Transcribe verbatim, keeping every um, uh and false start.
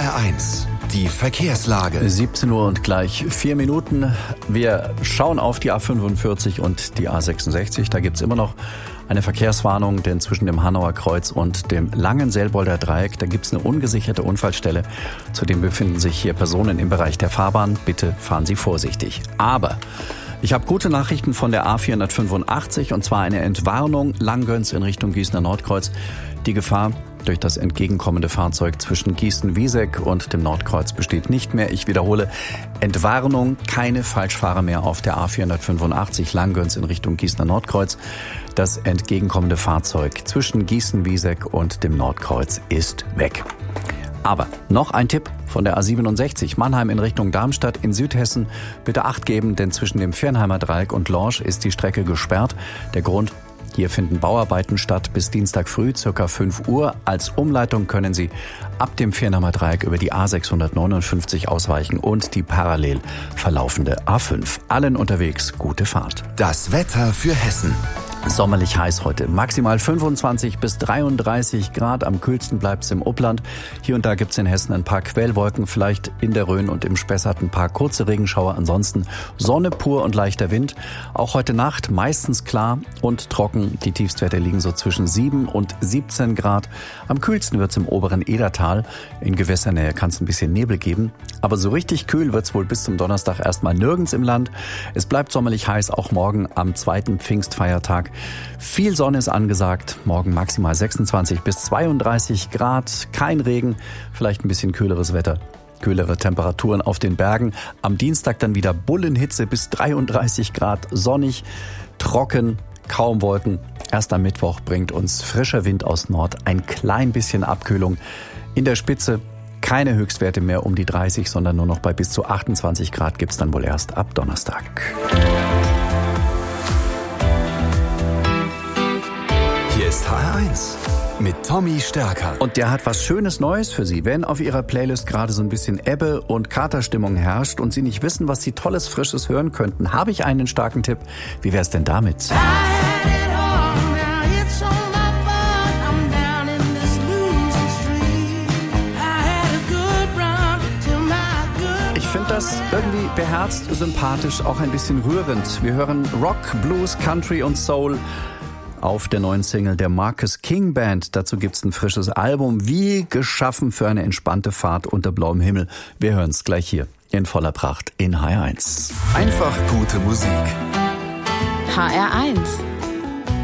R eins, die Verkehrslage. siebzehn Uhr und gleich vier Minuten. Wir schauen auf die A fünfundvierzig und die A sechsundsechzig. Da gibt's immer noch eine Verkehrswarnung, denn zwischen dem Hanauer Kreuz und dem Langenselbolder Dreieck, da gibt's eine ungesicherte Unfallstelle. Zudem befinden sich hier Personen im Bereich der Fahrbahn. Bitte fahren Sie vorsichtig. Aber ich habe gute Nachrichten von der A vierhundertfünfundachtzig, und zwar eine Entwarnung Langgöns in Richtung Gießener Nordkreuz. Die Gefahr durch das entgegenkommende Fahrzeug zwischen Gießen-Wieseck und dem Nordkreuz besteht nicht mehr. Ich wiederhole, Entwarnung, keine Falschfahrer mehr auf der A vierhundertfünfundachtzig Langgöns in Richtung Gießener Nordkreuz. Das entgegenkommende Fahrzeug zwischen Gießen-Wieseck und dem Nordkreuz ist weg. Aber noch ein Tipp von der A siebenundsechzig, Mannheim in Richtung Darmstadt in Südhessen. Bitte Acht geben, denn zwischen dem Viernheimer Dreieck und Lorsch ist die Strecke gesperrt. Der Grund: Hier finden Bauarbeiten statt bis Dienstag früh, circa fünf Uhr. Als Umleitung können Sie ab dem Viernheimer Dreieck über die A sechshundertneunundfünfzig ausweichen und die parallel verlaufende A fünf. Allen unterwegs gute Fahrt. Das Wetter für Hessen. Sommerlich heiß heute. Maximal fünfundzwanzig bis dreiunddreißig Grad. Am kühlsten bleibt's im Upland. Hier und da gibt's in Hessen ein paar Quellwolken, vielleicht in der Rhön und im Spessart ein paar kurze Regenschauer. Ansonsten Sonne pur und leichter Wind. Auch heute Nacht meistens klar und trocken. Die Tiefstwerte liegen so zwischen sieben und siebzehn Grad. Am kühlsten wird's im oberen Edertal. In Gewässernähe kann's ein bisschen Nebel geben. Aber so richtig kühl wird's wohl bis zum Donnerstag erstmal nirgends im Land. Es bleibt sommerlich heiß, auch morgen am zweiten Pfingstfeiertag. Viel Sonne ist angesagt, morgen maximal sechsundzwanzig bis zweiunddreißig Grad, kein Regen, vielleicht ein bisschen kühleres Wetter, kühlere Temperaturen auf den Bergen. Am Dienstag dann wieder Bullenhitze bis dreiunddreißig Grad, sonnig, trocken, kaum Wolken. Erst am Mittwoch bringt uns frischer Wind aus Nord ein klein bisschen Abkühlung. In der Spitze keine Höchstwerte mehr um die dreißig, sondern nur noch bei bis zu achtundzwanzig Grad gibt's dann wohl erst ab Donnerstag. Hier ist H R eins mit Tommy Stärker. Und der hat was Schönes Neues für Sie. Wenn auf Ihrer Playlist gerade so ein bisschen Ebbe- und Katerstimmung herrscht und Sie nicht wissen, was Sie Tolles, Frisches hören könnten, habe ich einen starken Tipp. Wie wär's denn damit? Ich finde das irgendwie beherzt, sympathisch, auch ein bisschen rührend. Wir hören Rock, Blues, Country und Soul auf der neuen Single der Marcus King Band. Dazu gibt's ein frisches Album, wie geschaffen für eine entspannte Fahrt unter blauem Himmel. Wir hören's gleich hier in voller Pracht in H R eins. Einfach gute Musik. H R eins